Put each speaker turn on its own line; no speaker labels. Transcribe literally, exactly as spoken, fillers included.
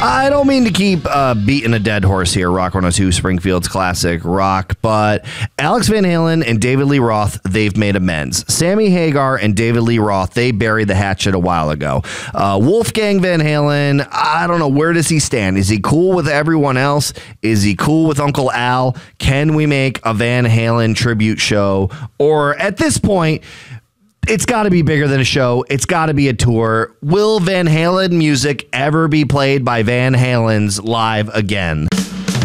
I don't mean to keep uh, beating a dead horse here, Rock one oh two, Springfield's classic rock, but Alex Van Halen and David Lee Roth, they've made amends. Sammy Hagar and David Lee Roth, they buried the hatchet a while ago. Uh, Wolfgang Van Halen, I don't know, where does he stand? Is he cool with everyone else? Is he cool with Uncle Al? Can we make a Van Halen tribute show? Or at this point, it's got to be bigger than a show. It's got to be a tour. Will Van Halen music ever be played by Van Halen's live again?